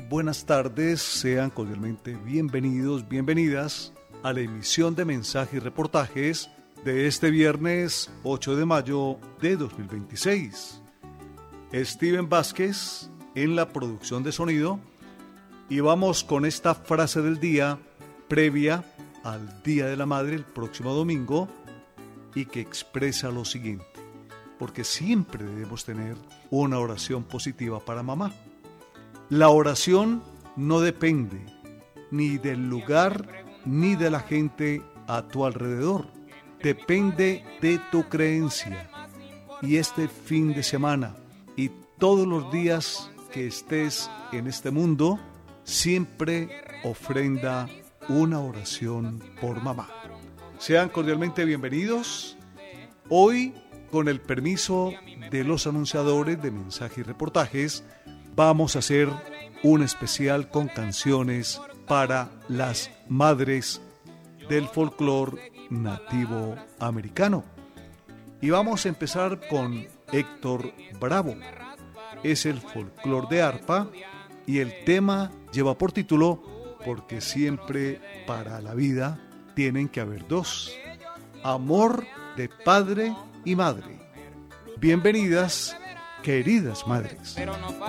buenas tardes, sean cordialmente bienvenidos, bienvenidas a la emisión de mensajes y reportajes de este viernes 8 de mayo de 2026. Steven Vázquez en la producción de sonido y vamos con esta frase del día previa al Día de la Madre el próximo domingo y que expresa lo siguiente: porque siempre debemos tener una oración positiva para mamá. La oración no depende ni del lugar ni de la gente a tu alrededor. Depende de tu creencia. Y este fin de semana y todos los días que estés en este mundo, siempre ofrenda una oración por mamá. Sean cordialmente bienvenidos. Hoy, con el permiso de los anunciadores de mensajes y reportajes, vamos a hacer un especial con canciones para las madres del folclore nativo americano. Y vamos a empezar con Héctor Bravo. Es el folclore de arpa y el tema lleva por título Porque siempre para la vida tienen que haber dos: amor de padre y madre. Bienvenidas, queridas madres.